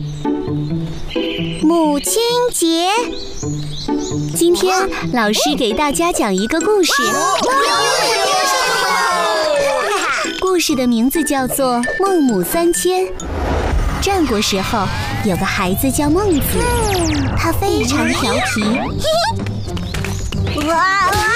母亲节，今天老师给大家讲一个故事。故事的名字叫做《孟母三迁》。战国时候，有个孩子叫孟子，他非常调皮。